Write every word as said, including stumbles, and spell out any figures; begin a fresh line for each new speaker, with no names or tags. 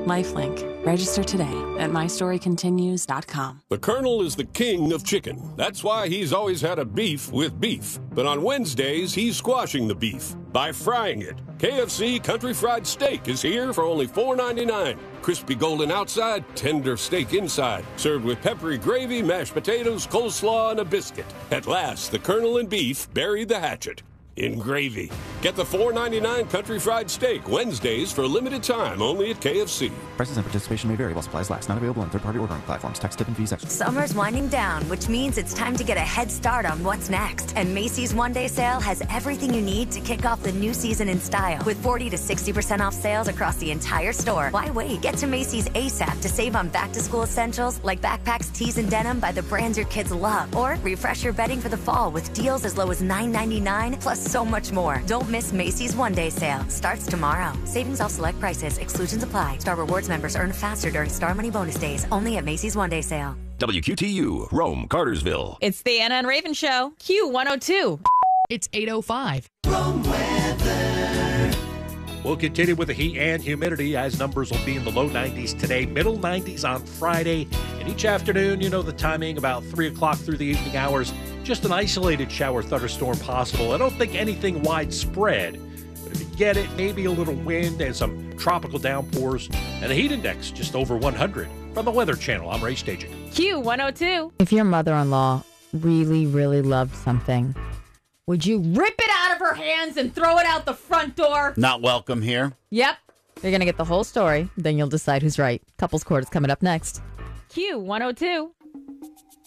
Lifelink. Register today at my story continues dot com.
The Colonel is the king of chicken. That's why he's always had a beef with beef. But on Wednesdays, he's squashing the beef by frying it. K F C Country Fried Steak is here for only four ninety-nine. Crispy golden outside, tender steak inside. Served with peppery gravy, mashed potatoes, coleslaw, and a biscuit. At last, the Colonel and beef buried the hatchet in gravy. Get the four ninety-nine Country Fried Steak Wednesdays for a limited time only at K F C.
Prices and participation may vary while supplies last. Not available on third-party ordering platforms. Tax, tip, and fees extra.
Summer's winding down, which means it's time to get a head start on what's next. And Macy's One Day Sale has everything you need to kick off the new season in style. With forty to sixty percent off sales across the entire store. Why wait? Get to Macy's ASAP to save on back-to-school essentials like backpacks, tees, and denim by the brands your kids love. Or refresh your bedding for the fall with deals as low as nine ninety-nine, plus so much more. Don't miss Macy's One Day Sale. Starts tomorrow. Savings off select prices. Exclusions apply. Star Rewards members earn faster during Star Money bonus days. Only at Macy's One Day Sale.
W Q T U, Rome, Cartersville.
It's the Anna and Raven Show. Q one oh two.
It's eight oh five.
Rome weather.
We'll continue with the heat and humidity as numbers will be in the low nineties today, middle nineties on Friday. And each afternoon, you know the timing, about three o'clock through the evening hours, just an isolated shower thunderstorm possible. I don't think anything widespread, but if you get it, maybe a little wind and some tropical downpours. And the heat index just over one hundred. From the Weather Channel, I'm Ray Stajan.
Q one oh two.
If your mother-in-law really, really loved something, would you rip it out of her hands and throw it out the front door?
Not welcome here.
Yep. You're going to get the whole story. Then you'll decide who's right. Couples Court is coming up next.
Q one oh two.